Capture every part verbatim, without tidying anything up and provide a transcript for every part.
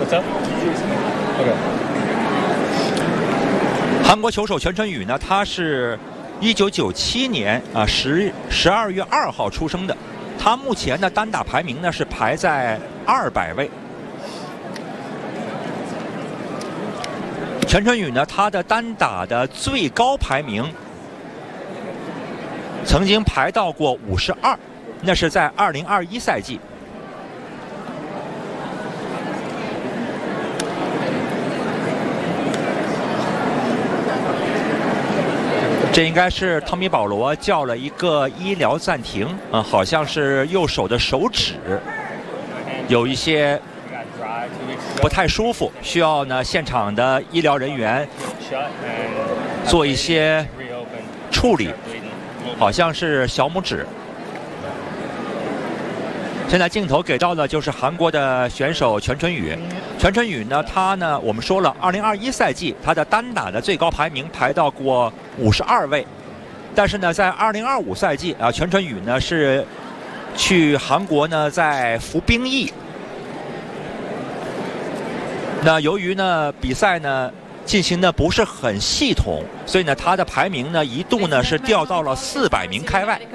What's up? Okay. 韩国球手全春宇呢，他是一九九七年啊十十二月二号出生的，他目前的单打排名呢是排在二百位。全春宇呢，他的单打的最高排名曾经排到过五十二，那是在二零二一赛季。这应该是汤米·保罗叫了一个医疗暂停，嗯，好像是右手的手指有一些不太舒服，需要呢现场的医疗人员做一些处理，好像是小拇指。现在镜头给到的就是韩国的选手全春宇。全春宇呢，他呢，我们说了，二零二一赛季他的单打的最高排名排到过五十二位，但是呢，在二零二五赛季啊，全春宇呢是去韩国呢在服兵役。那由于呢比赛呢进行的不是很系统，所以呢他的排名呢一度呢是掉到了四百名开外。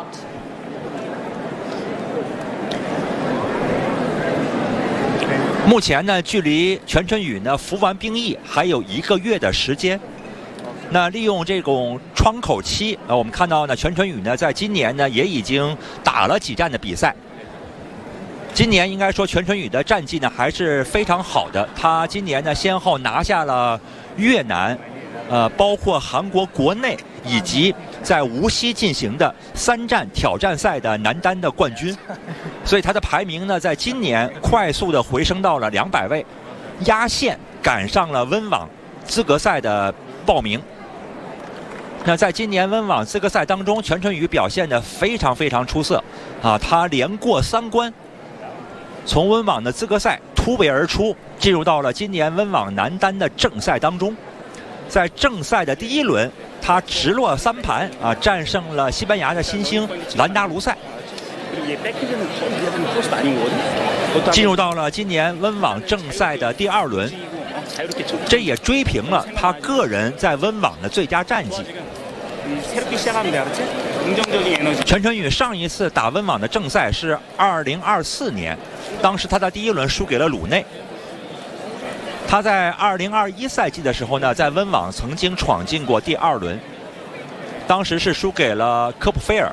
目前呢，距离全春宇呢服完兵役还有一个月的时间。那利用这种窗口期，呃，我们看到呢，全春宇呢在今年呢也已经打了几站的比赛。今年应该说全春宇的战绩呢还是非常好的。他今年呢先后拿下了越南，呃，包括韩国国内以及在无锡进行的三站挑战赛的男单的冠军，所以他的排名呢在今年快速的回升到了两百位，压线赶上了温网资格赛的报名。那在今年温网资格赛当中，全春宇表现得非常非常出色啊，他连过三关，从温网的资格赛突围而出，进入到了今年温网男单的正赛当中。在正赛的第一轮，他直落三盘啊，战胜了西班牙的新星兰达卢塞，进入到了今年温网正赛的第二轮。这也追平了他个人在温网的最佳战绩。全春宇上一次打温网的正赛是二零二四年，当时他在第一轮输给了鲁内。他在二零二一赛季的时候呢，在温网曾经闯进过第二轮，当时是输给了科普菲尔。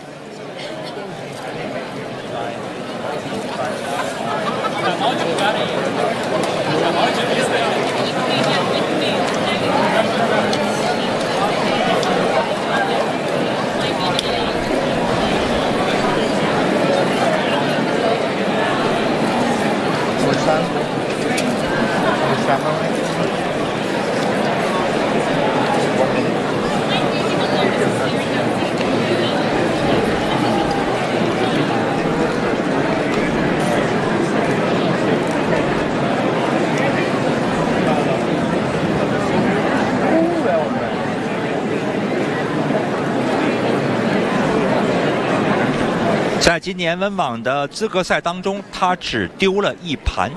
在今年温网的资格赛当中，他只丢了一盘。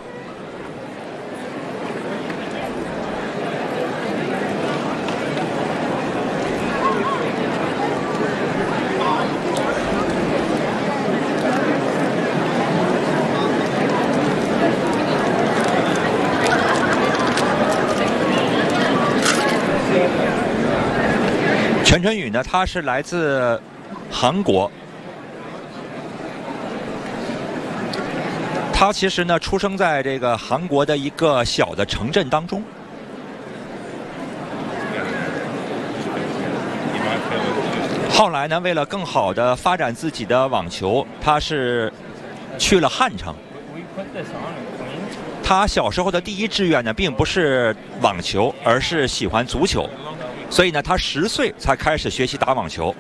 全春宇呢，他是来自韩国。他其实呢，出生在这个韩国的一个小的城镇当中。后来呢，为了更好的发展自己的网球，他是去了汉城。他小时候的第一志愿呢，并不是网球，而是喜欢足球，所以呢，他十岁才开始学习打网球。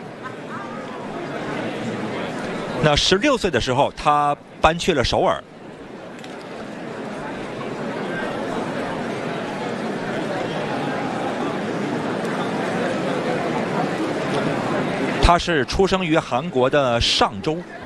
那十六岁的时候，他搬去了首尔。他是出生于韩国的上州。